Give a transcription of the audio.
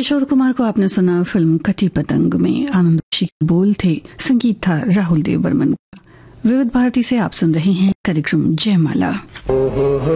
किशोर कुमार को आपने सुना फिल्म कटी पतंग में। आनंद बख्शी के बोल थे, संगीत था राहुल देव बर्मन का। विविध भारती से आप सुन रहे हैं कार्यक्रम जयमाला।